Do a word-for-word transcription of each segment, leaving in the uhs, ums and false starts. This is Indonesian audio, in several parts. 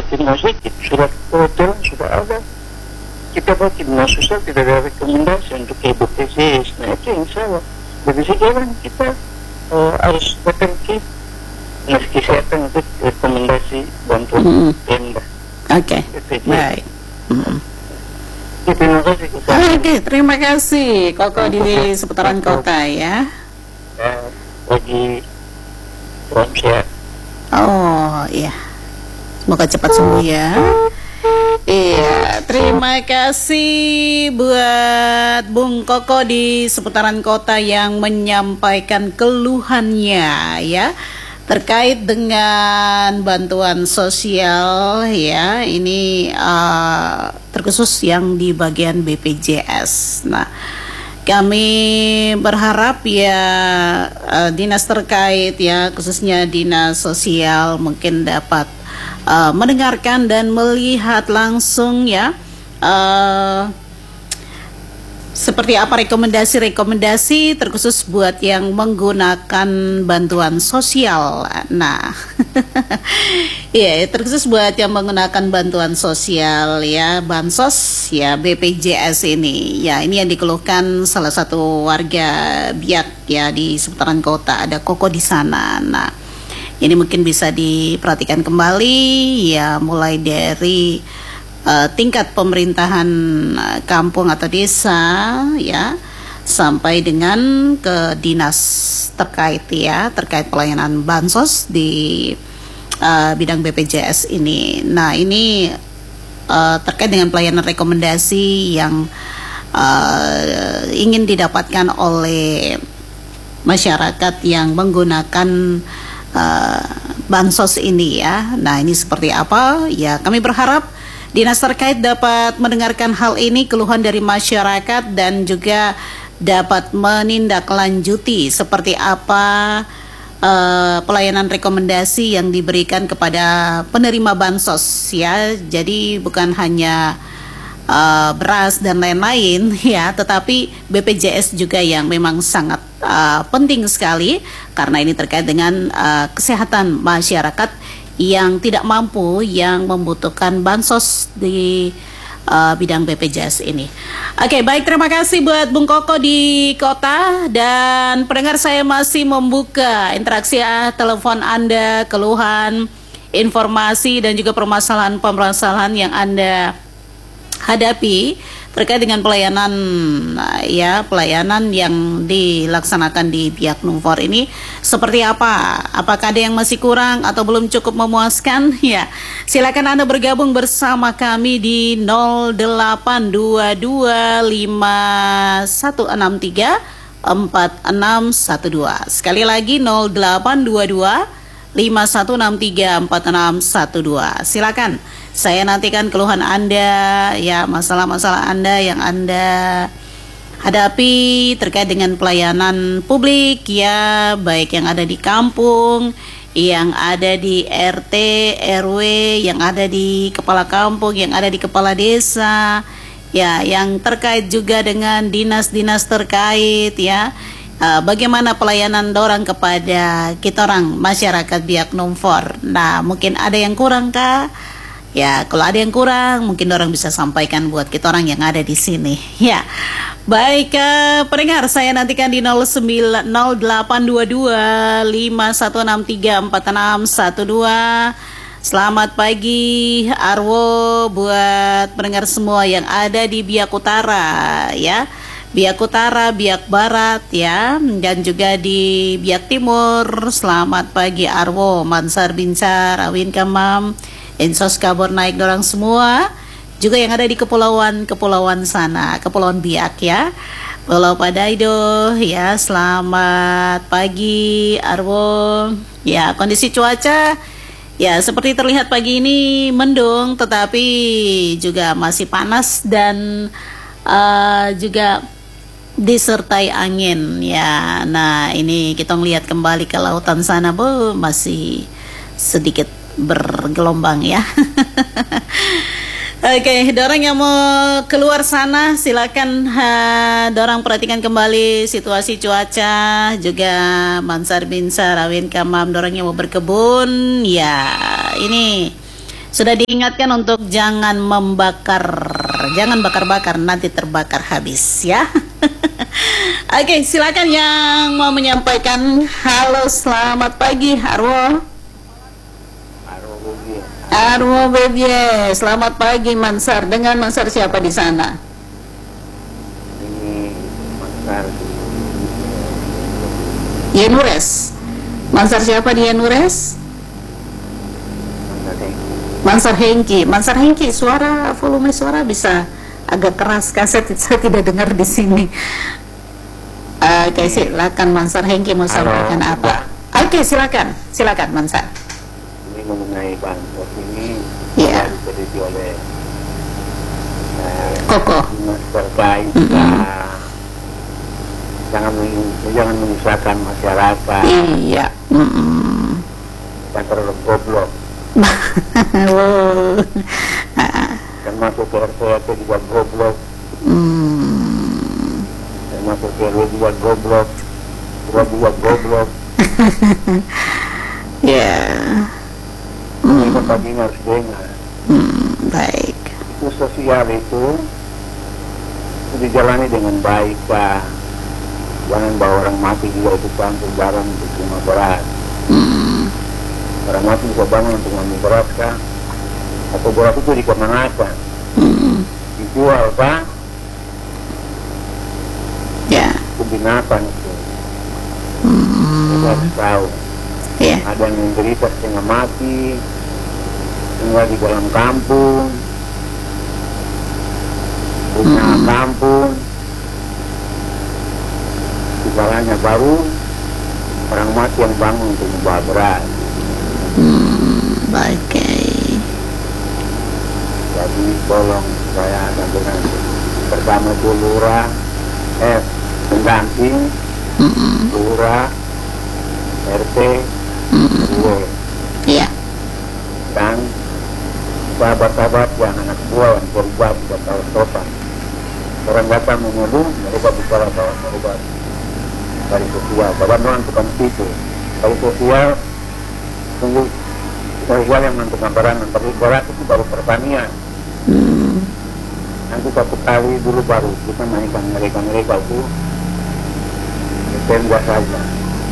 timnas sedikit, surat kewajaran sudah ada. Kita buat timnas sosial tidak ada rekomendasi untuk ke B P J S. Nah itu yang salah. Jadi sekarang kita uh, harus datang ke dinas kesehatan untuk rekomendasi bantuan Mm-mm. Pemda. Oke, B P J S. baik. Mm. Ya, terima kasih. Kita Oke, terima kasih Koko di seputaran kota ya. uh, bagi salam sehat. Oh iya, semoga cepat sembuh ya. Iya, terima kasih buat Bung Koko di seputaran kota yang menyampaikan keluhannya ya terkait dengan bantuan sosial ya. Ini uh, terkhusus yang di bagian B P J S. Nah, kami berharap ya uh, dinas terkait ya, khususnya dinas sosial mungkin dapat uh, mendengarkan dan melihat langsung ya uh, seperti apa rekomendasi-rekomendasi terkhusus buat yang menggunakan bantuan sosial. Nah, ya terkhusus buat yang menggunakan bantuan sosial ya, bansos ya B P J S ini. Ya, ini yang dikeluhkan salah satu warga Biak ya di seputaran kota. Ada Koko di sana. Nah, ini mungkin bisa diperhatikan kembali ya, mulai dari Uh, tingkat pemerintahan uh, kampung atau desa ya sampai dengan ke dinas terkait ya terkait pelayanan bansos di uh, bidang B P J S ini. Nah ini uh, terkait dengan pelayanan rekomendasi yang uh, ingin didapatkan oleh masyarakat yang menggunakan uh, bansos ini ya. Nah ini seperti apa ya, kami berharap dinas terkait dapat mendengarkan hal ini, keluhan dari masyarakat, dan juga dapat menindaklanjuti seperti apa uh, pelayanan rekomendasi yang diberikan kepada penerima bansos ya. Jadi bukan hanya uh, beras dan lain-lain ya, tetapi B P J S juga yang memang sangat uh, penting sekali karena ini terkait dengan uh, kesehatan masyarakat yang tidak mampu, yang membutuhkan bansos di uh, bidang B P J S ini. Oke, baik, terima kasih buat Bung Koko di kota. Dan pendengar, saya masih membuka interaksi ya, telepon Anda, keluhan, informasi, dan juga permasalahan-permasalahan yang Anda hadapi terkait dengan pelayanan ya pelayanan yang dilaksanakan di Biak Numfor ini seperti apa? Apakah ada yang masih kurang atau belum cukup memuaskan? Ya, silakan Anda bergabung bersama kami di nol delapan dua dua lima satu enam tiga empat enam satu dua. Sekali lagi nol delapan dua dua lima satu enam tiga empat enam satu dua. Silakan. Saya nantikan keluhan Anda, ya masalah-masalah Anda yang Anda hadapi terkait dengan pelayanan publik, ya baik yang ada di kampung, yang ada di R T, R W, yang ada di kepala kampung, yang ada di kepala desa, ya yang terkait juga dengan dinas-dinas terkait, ya. Uh, bagaimana pelayanan dorang kepada kita orang masyarakat Biak Numfor. Nah, mungkin ada yang kurang kah? Ya, kalau ada yang kurang, mungkin orang bisa sampaikan buat kita orang yang ada di sini. Ya, baik, uh, pendengar, saya nantikan di nol sembilan nol delapan dua dua lima satu enam tiga empat enam satu dua. Selamat pagi, Arwo, buat pendengar semua yang ada di Biak Utara, ya. Biak Utara, Biak Barat, ya, dan juga di Biak Timur. Selamat pagi, Arwo, Mansar Bincar, Awin Kamam, Insos Kabor naik dorang semua, juga yang ada di kepulauan-kepulauan sana, Kepulauan Biak ya, Pulau Padaido ya. Selamat pagi Arwo. Ya, kondisi cuaca ya seperti terlihat pagi ini mendung, tetapi juga masih panas dan uh, juga disertai angin ya. Nah ini kita melihat kembali ke lautan sana, bu, masih sedikit bergelombang ya. Oke, dorang yang mau keluar sana silakan, ha, dorang perhatikan kembali situasi cuaca. Juga Mansar Binsar, Awin Kamam, dorang yang mau berkebun ya, ini Sudah diingatkan untuk jangan membakar, jangan bakar-bakar, nanti terbakar habis ya. Oke, silakan yang mau menyampaikan. Halo, selamat pagi, Arwo. Arwo Bebye, selamat pagi Mansar. Dengan Mansar siapa di sana? Ini Mansar Yenures. Mansar siapa di Yenures? Mansar Hengki. Mansar Hengki, suara volume suara bisa agak keras, kaset saya tidak dengar di sini. Oke, silakan Mansar Hengki mau sampaikan apa? Oke, silakan, silakan Mansar. Ini mengenai bansos ini Iya. yang diteliti oleh eh, Koko. dinas terkait. Mm-mm. Nah, jangan meng- jangan menyusahkan masyarakat, Iya. Mm-mm. dan terlalu goblok. Wow. Ah, Termasuk ke R T R T juga goblok, mm. termasuk ke R W juga goblok, juga juga goblok. Ya. Ini tadi harus dengar. Hmm, baik. Itu sosial itu itu dijalani dengan baik, Pak. Jangan bawa orang mati juga itu campur barang untuk terima berat. Hmm. Orang mati bisa bangun untuk mengambil berat, Kak. Atau berat itu dikemanakan? Hmm. Dijual, Pak. Ya. Itu binatang itu. Kita Hmm. harus tahu. Ya. Ada yang menderita setengah mati, tinggal di dalam kampung, punya Hmm. kampung, kepalanya baru, orang mati yang bangun untuk membawa berat. Hmm. Baik. Okay. Jadi tolong saya sampaikan pertama itu lurah, eh pendamping, Hmm. lurah, R T, Hmm. R W, Ya. dan sahabat-sahabat yang anak buah yang berubah buat tahu sopan. Orang datang mengeluh, mereka bicara bahwa mereka dari sosial, bahwa orang tukang situ. Dari sosial, tunggu sosial yang menentukan barang, tapi berat itu baru pertanian. Hmm. Nanti satu kali dulu baru kita mainkan mereka-mereka itu tembak saja.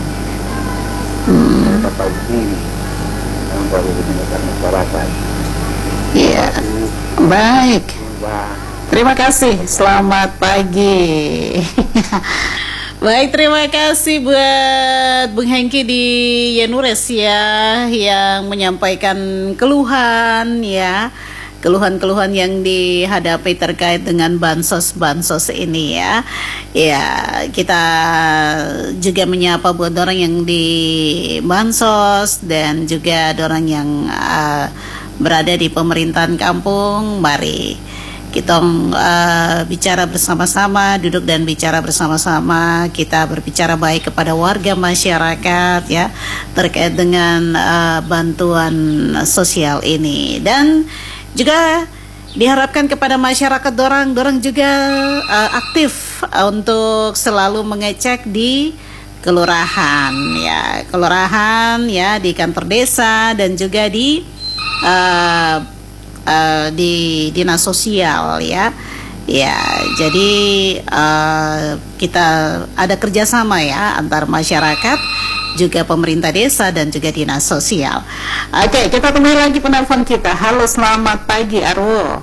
Hmm. Mereka tahu diri, yang baru digunakan masyarakat. Ya. Baik. Wah. Terima kasih. Selamat pagi. Baik, terima kasih buat Bung Hengki di Yenures ya, yang menyampaikan keluhan ya, keluhan-keluhan yang dihadapi terkait dengan bansos-bansos ini ya. Ya, kita juga menyapa buat orang yang di bansos dan juga orang yang uh, berada di pemerintahan kampung. Mari kita uh, bicara bersama-sama, duduk dan bicara bersama-sama. Kita berbicara baik kepada warga masyarakat ya, terkait dengan uh, bantuan sosial ini. Dan juga diharapkan kepada masyarakat dorang-dorang juga uh, aktif uh, untuk selalu mengecek di kelurahan ya, kelurahan ya, di kantor desa dan juga di uh, Uh, di dinas sosial ya, ya. Jadi uh, kita ada kerjasama ya antar masyarakat, juga pemerintah desa dan juga dinas sosial. Oke, kita temui lagi penelpon kita. Halo, selamat pagi Arwo.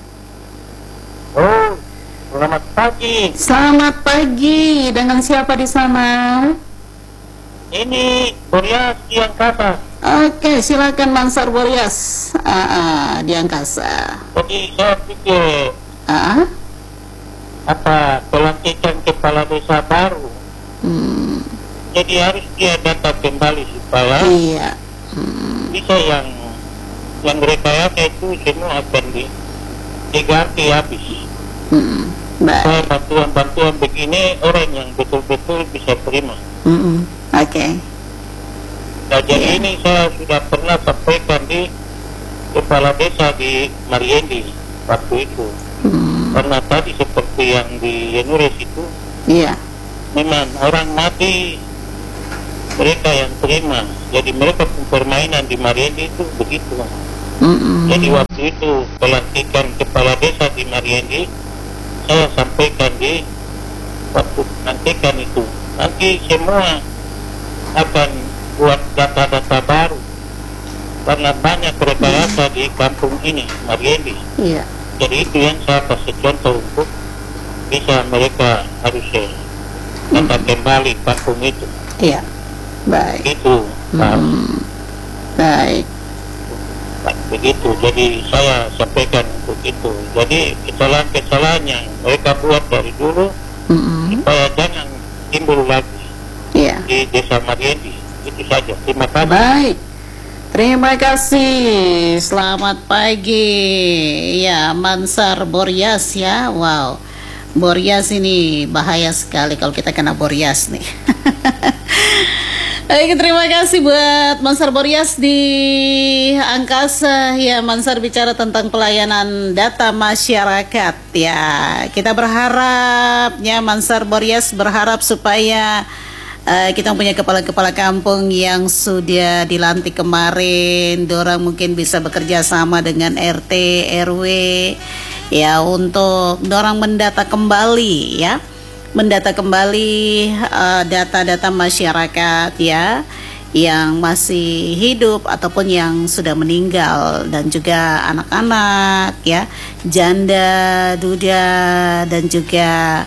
Oh, selamat pagi. Selamat pagi. Dengan siapa di sana? Ini Boria yang kata. Oke, silakan Mansar Boryas. Ah, ah, di angkasa. Jadi saya pikir Ah, apa pelantikan kepala desa baru. hmm, Jadi harus dia data kembali supaya iya. Hmm, bisa yang yang rekayasa itu semua akan di, diganti habis. hmm, baik. Saya bantuan-bantuan begini orang yang betul-betul bisa terima. Hmm, oke. Nah, jadi Iya. ini saya sudah pernah sampaikan di kepala desa di Mariendi waktu itu. Hmm, Karena tadi seperti yang di Yenures itu, iya. memang orang mati mereka yang terima. Jadi mereka permainan di Mariendi itu begitu. Mm-mm. Jadi waktu itu pelantikan kepala desa di Mariendi, saya sampaikan di waktu pelantikan itu, nanti semua akan buat data-data baru karena banyak rekayasa di kampung ini, Mariendi. Iya. Jadi itu yang saya kasih contoh untuk bisa mereka harus eh, data kembali kampung itu. Iya. Baik. Itu Pak. Mm. Baik. Begitu, jadi saya sampaikan untuk itu. Jadi kesalahan-kesalahan yang mereka buat dari dulu Mm-mm. supaya jangan timbul lagi Iya. di desa Mariendi. Itu saja. Terima kasih. Baik. Terima kasih. Selamat pagi. Ya, Mansar Boryas ya. Wow. Boryas ini bahaya sekali kalau kita kena Boryas nih. Baik, terima kasih buat Mansar Boryas di Angkasa. Ya, Mansar bicara tentang pelayanan data masyarakat. Ya, kita berharap ya Mansar Boryas berharap supaya uh, kita punya kepala-kepala kampung yang sudah dilantik kemarin, dorang mungkin bisa bekerja sama dengan R T, R W ya untuk dorang mendata kembali ya. Mendata kembali uh, data-data masyarakat ya yang masih hidup ataupun yang sudah meninggal, dan juga anak-anak ya, janda, duda, dan juga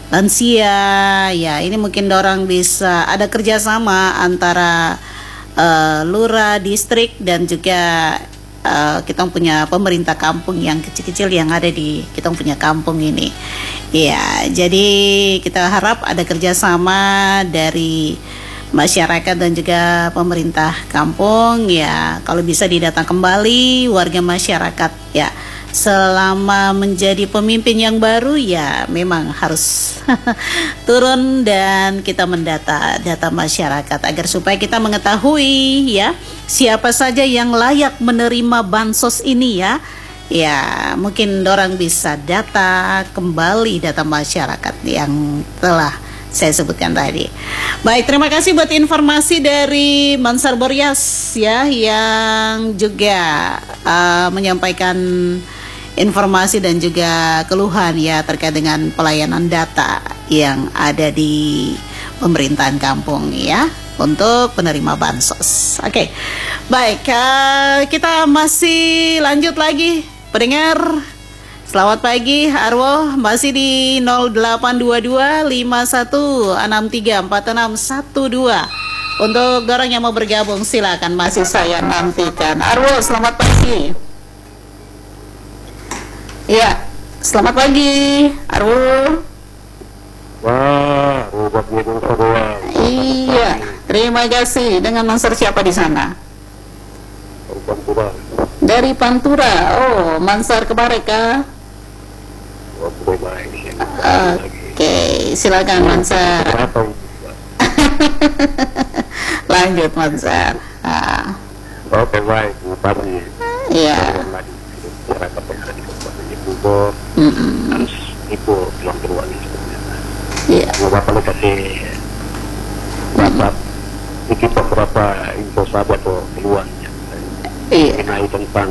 lansia ya. Ini mungkin dorang bisa ada kerjasama antara uh, lurah, distrik, dan juga uh, kita punya pemerintah kampung yang kecil-kecil yang ada di kita punya kampung ini. Ya, jadi kita harap ada kerjasama dari masyarakat dan juga pemerintah kampung ya. Kalau bisa didata kembali warga masyarakat ya. Selama menjadi pemimpin yang baru ya memang harus turun dan kita mendata data masyarakat agar supaya kita mengetahui ya siapa saja yang layak menerima bansos ini ya. Ya, mungkin orang bisa data kembali data masyarakat yang telah saya sebutkan tadi. Baik, terima kasih buat informasi dari Mansar Boryas ya yang juga uh, menyampaikan informasi dan juga keluhan ya terkait dengan pelayanan data yang ada di pemerintahan kampung ya untuk penerima bansos. Oke, baik, uh, kita masih lanjut lagi. Pendengar, selamat pagi. Arwo masih di nol delapan dua dua lima satu enam tiga empat enam satu dua. Untuk orang yang mau bergabung silakan, masih saya nantikan. Arwo, selamat pagi. Iya, selamat pagi Arwo. Wah, obat minum kedua. Iya, terima kasih. Dengan Mansar siapa di sana? Pantura. Dari Pantura. Oh, Mansar Kebareka. Oh, baik. Oke, silakan Mansar. Lanjut Mansar. Ah. Oke, baik. Pagi. Iya. Masyarakat yang ada di Kabupaten Bogor harus ikut pulang ke luar ini sebenarnya. Iya. Bapak lu kasih WhatsApp sedikit beberapa info saja atau keluarnya Iya. mengenai tentang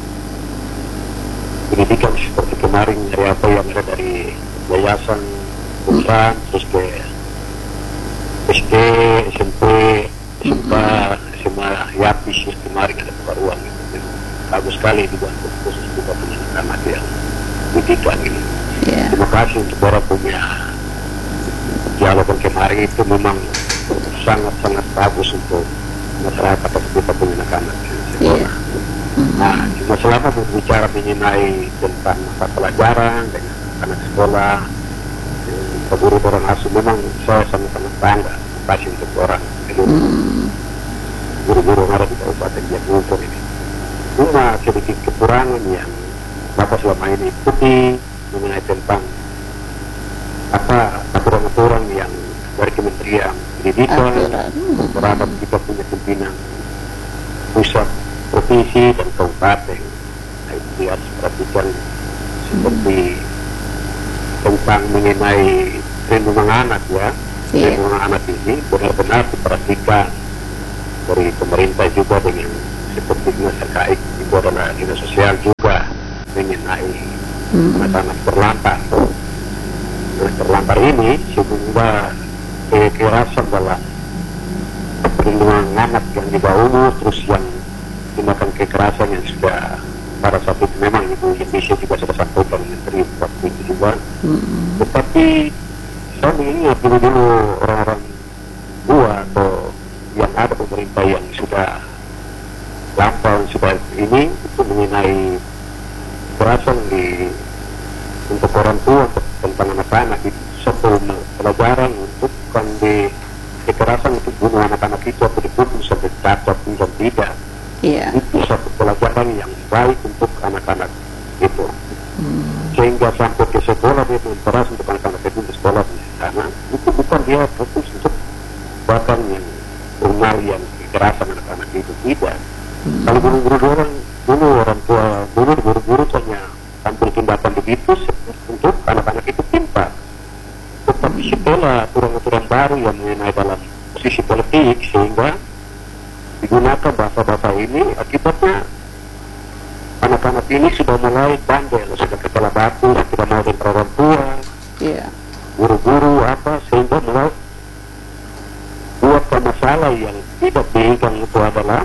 pendidikan seperti kemarin dari apa yang ada dari yayasan, perusahaan, terus ke S D, S M P, S M A, semua yapis yang kemarin ada perbaruan gitu. Bagus sekali dibuat khusus juga punya anak yang pendidikan ini. Iya. Terima kasih untuk orang punya dialog yang kemarin itu memang sangat-sangat bagus untuk masyarakat atau kita punya anak-anak sekolah. Nah, cuma selama berbicara mengenai tentang masa pelajaran dengan anak sekolah, guru orang asuh, memang saya sangat-sangat bangga. Terima kasih untuk orang guru-guru yang ada di Kabupaten Bogor ini. Cuma sedikit kekurangan yang Bapak selama ini ikuti mengenai tentang apa aturan-aturan yang dari Kementerian Pendidikan terhadap kita punya pimpinan pusat, provinsi, dan kabupaten. Nah, itu harus perhatikan seperti tentang mengenai perlindungan anak ya. Perlindungan anak ini benar-benar diperhatikan dari pemerintah juga dengan seperti terkait itu adalah dinas sosial juga mengenai Mm. anak-anak terlantar. Anak terlantar ini sehingga kekerasan dalam perlindungan anak yang di bawah umur, terus yang tindakan kekerasan yang sudah pada saat itu memang Ibu Indonesia juga sudah sampaikan Menteri waktu itu juga. Mm. Tetapi saya mengingat dulu-dulu orang-orang tua atau yang ada pemerintah yang sudah lampau sudah ini itu mengenai kekerasan di untuk orang tua tentang anak-anak itu satu pelajaran untuk kan di kekerasan untuk bunuh anak-anak itu atau dibunuh sampai cacat dan tidak. Iya. Itu satu pelajaran yang baik untuk anak-anak itu. Mm. Sehingga sampai ke sekolah dia memperas untuk anak-anak itu di sekolah di sana itu bukan dia fokus untuk bahkan yang normal yang kekerasan anak-anak itu tidak. Mm. Kalau guru-guru orang dulu orang tua dulu guru-guru hanya tampil tindakan begitu untuk anak-anak itu pintar. Tetapi setelah aturan-aturan baru yang mengenai dalam posisi politik sehingga digunakan bahasa-bahasa ini akibatnya anak-anak ini sudah mulai bandel, sudah kepala batu, sudah mau dengan orang tua, Iya. guru-guru apa sehingga mulai buat masalah yang tidak diinginkan itu adalah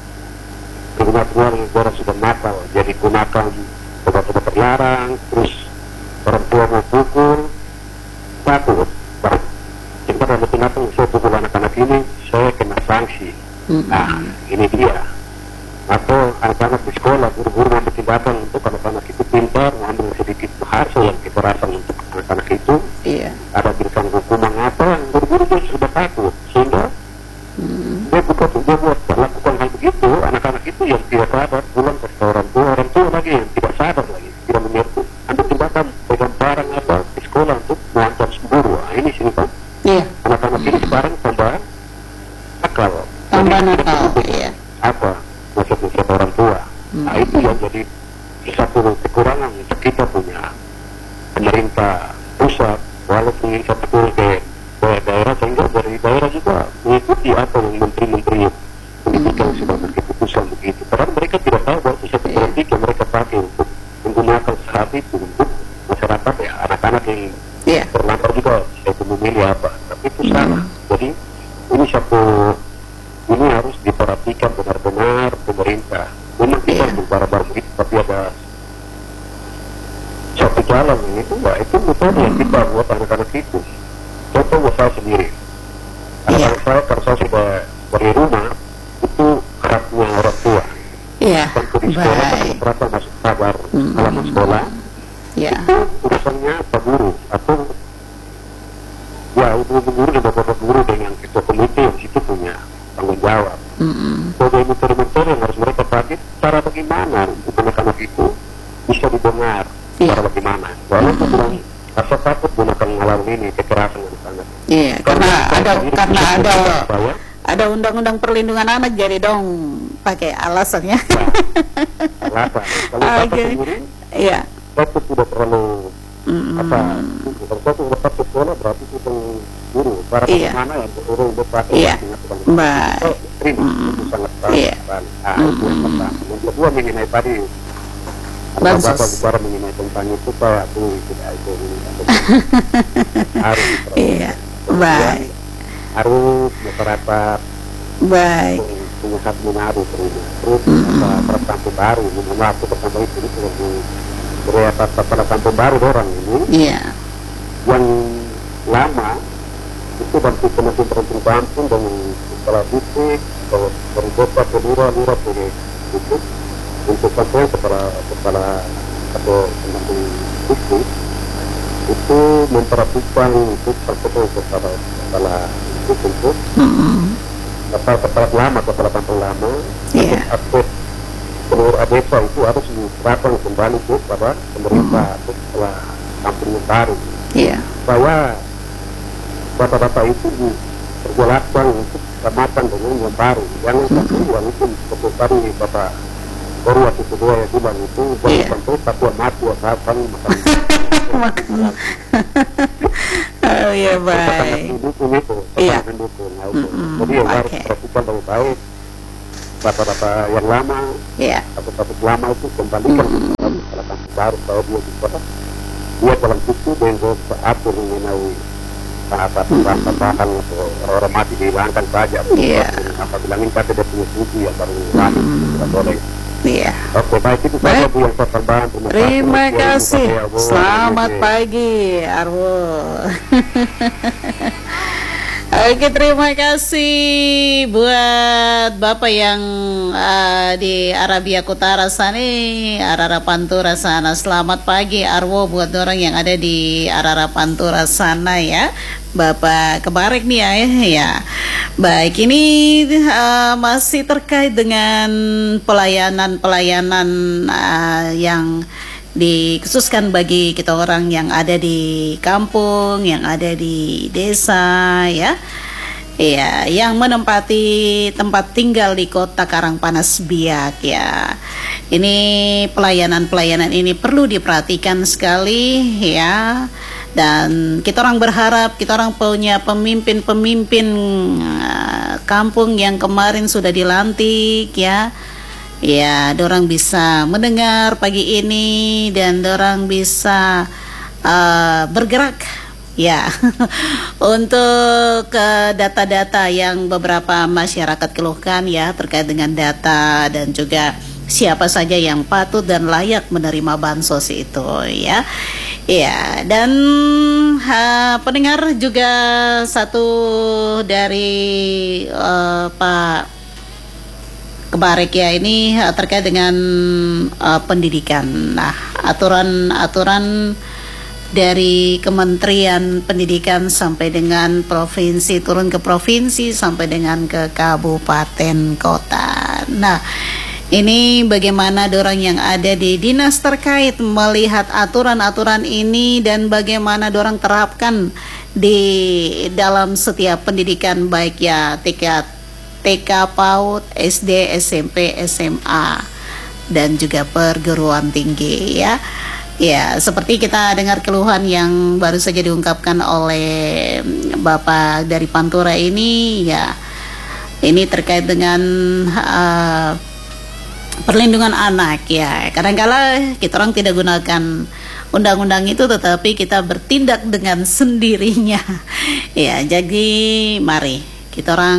keluar negara sudah nakal, jadi gunakan obat-obat terlarang, terus orang tua mau pukul, takut. Sehingga dalam tindakan saya pukul anak-anak ini, saya kena sanksi. Mm. Nah, ini dia. Atau anak-anak di sekolah, guru-guru mengambil tindakan untuk anak-anak itu pintar, mengambil sedikit bahasa yang kekerasan untuk anak-anak itu. Iya. Ada berikan hukuman apa, guru-guru juga sudah takut. Sehingga Mm. dia bukan dia buat lakukan hal begitu, anak-anak itu yang tidak sadar pulang ke orang tua, orang tua lagi yang tidak sadar lagi, tidak mengerti. Ambil tindakan pegang barang apa di sekolah untuk mengancam guru. Nah, ini sini kan, Iya. anak-anak ini sekarang tambah nakal. Tambah Jadi, nakal. tidak Iya. apa maksudnya siapa orang tua. Hmm. Nah itu yang jadi satu kekurangan untuk kita punya pemerintah pusat, walaupun ini satu turun ke ke daerah sehingga dari daerah juga mengikuti apa yang menteri-menteri pendidikan sudah berkeputusan begitu. Karena mereka tidak tahu bahwa itu satu politik yang mereka pakai untuk menggunakan saat itu untuk masyarakat ya anak-anak yang Iya. terlantar juga saya memilih apa. Tapi itu salah. Jadi ini satu ini harus diperhatikan benar-benar pemerintah. Memang kita Iya. barang-barang begitu, tapi ada satu jalan yang itu, ya itu metode yang kita buat anak-anak itu. Contoh buat saya sendiri. Anak-anak saya, kalau saya sudah dari rumah, itu haknya orang tua. Iya. Tentu di sekolah, Baik. kalau terasa masuk kabar Hmm. halaman sekolah, Iya. itu urusannya Pak Guru atau ya ibu guru dan bapak guru dengan ketua komite yang situ punya tanggung jawab. Mm-mm. Sebagai menteri-menteri yang harus mereka pakai cara bagaimana untuk anak-anak itu bisa didengar Iya. cara bagaimana. Walaupun bilang rasa takut gunakan alam ini kekerasan anak-anak. Iya, karena ada karena ada saya, ada undang-undang perlindungan anak jadi dong pakai alasannya. alasan. Kalau saya Oke. sendiri, Iya. saya tuh tidak terlalu Mm-mm. apa. Kalau saya tuh lepas ke sekolah berarti itu guru. Para Iya. mana yang orang berpakai. Iya. Baik. Saya terima Mm. itu sangat baik. Iya. sekali. Ah, itu yang pertama. Yang kedua mengenai tadi Bansos. Bapak bicara mengenai tentang itu Pak, aku tidak itu ini harus diperhatikan. Iya. Baik. Harus masyarakat Baik. pengusaha menaruh terus terus apa pertama baru mengenai aku pertama itu itu yang berapa kepala kampung baru orang ini Iya. yang lama itu bantu penuntut penuntut kampung dan kepala distrik kalau dari kota ke lurah lurah ke itu untuk sampai kepala kepala atau penuntut distrik itu memperhatikan untuk sampai kepala kepala itu untuk Mm-mm. kepala kepala lama kepala kampung lama Iya. atau seluruh desa itu harus diserahkan kembali ke pada pemerintah untuk kepala kampung yang baru Iya. bahwa bapak-bapak itu diperjelaskan untuk kecamatan dengan yang baru jangan sampai yang itu seperti tadi bapak baru waktu kedua yang bilang itu jangan Iya. sampai satuan mati atau apa makan Makan. Oh iya, baik. mendukung itu Iya. sangat mendukung nah, itu. Mm-mm. jadi yang harus Oke. diperhatikan baik-baik data-data yang lama, Iya. status lama itu kembalikan ke salah baru bahwa dia juga dia dalam situ dan dia atur mengenai tahapan tambahan atau orang mati dihilangkan saja. Iya. Apabila ini kata dia punya suci yang baru lagi tidak boleh. Iya. Oke, baik itu saja Bu yang saya tambahan. Terima kasih. Selamat pagi, Arwo. Oke, terima kasih buat Bapak yang uh, di Arabia Utara sana, Arara Pantura sana. Selamat pagi, Arwo, buat orang yang ada di Arara Pantura sana ya. Bapak Kebarek nih ya, ya. Baik, ini uh, masih terkait dengan pelayanan-pelayanan uh, yang dikhususkan bagi kita orang yang ada di kampung, yang ada di desa ya. Ya, yang menempati tempat tinggal di Kota Karangpanas Biak ya. Ini pelayanan-pelayanan ini perlu diperhatikan sekali ya. Dan kita orang berharap kita orang punya pemimpin-pemimpin uh, kampung yang kemarin sudah dilantik ya. Ya, dorang bisa mendengar pagi ini dan dorang bisa uh, bergerak ya untuk uh, data-data yang beberapa masyarakat keluhkan ya terkait dengan data dan juga siapa saja yang patut dan layak menerima bansos itu ya. Ya, dan uh, pendengar juga satu dari uh, Pak Kebarek ya, ini uh, terkait dengan uh, pendidikan. Nah, aturan-aturan dari Kementerian Pendidikan sampai dengan provinsi, turun ke provinsi sampai dengan ke kabupaten kota. Nah, ini bagaimana dorang yang ada di dinas terkait melihat aturan-aturan ini dan bagaimana dorang terapkan di dalam setiap pendidikan baik ya tingkat T K, PAUD, S D, S M P, S M A dan juga perguruan tinggi ya. Ya, seperti kita dengar keluhan yang baru saja diungkapkan oleh Bapak dari Pantura ini ya. Ini terkait dengan uh, perlindungan anak ya. Kadang-kala kita orang tidak gunakan undang-undang itu tetapi kita bertindak dengan sendirinya. Ya, jadi mari kita orang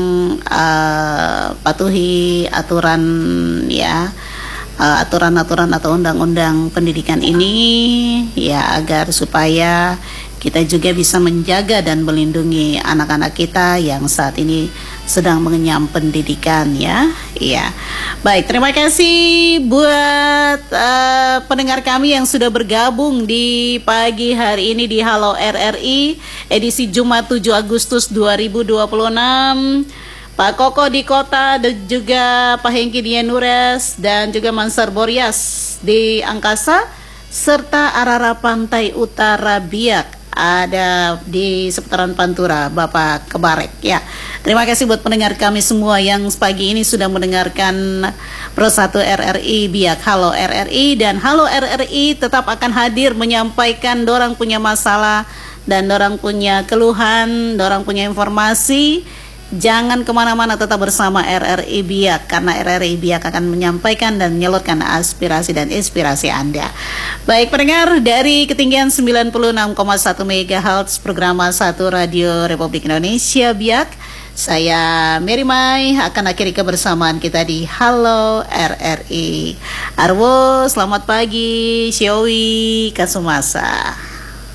uh, patuhi aturan ya uh, aturan-aturan atau undang-undang pendidikan ini ya agar supaya kita juga bisa menjaga dan melindungi anak-anak kita yang saat ini sedang mengenyam pendidikan ya. Iya. Baik, terima kasih buat uh, pendengar kami yang sudah bergabung di pagi hari ini di Halo R R I edisi Jumat tujuh Agustus dua ribu dua puluh enam. Pak Koko di kota dan juga Pak Hengki di Yenures dan juga Mansar Boryas di Angkasa serta Arara Pantai Utara Biak ada di seputaran Pantura, Bapak Kebarek ya. Terima kasih buat pendengar kami semua yang pagi ini sudah mendengarkan Pro satu R R I Biak Halo R R I, dan Halo R R I tetap akan hadir menyampaikan dorang punya masalah dan dorang punya keluhan, dorang punya informasi. Jangan kemana-mana, tetap bersama R R I Biak karena R R I Biak akan menyampaikan dan menyalurkan aspirasi dan inspirasi Anda. Baik pendengar, dari ketinggian sembilan puluh enam koma satu megahertz program satu Radio Republik Indonesia Biak, saya Mary Mai akan akhiri kebersamaan kita di Halo R R I. Arwo, selamat pagi, Siowi, Kasumasa.